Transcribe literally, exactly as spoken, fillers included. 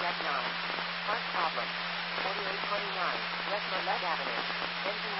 at nine. Part problem. forty-eight twenty-nine, West Marlette Avenue. Engine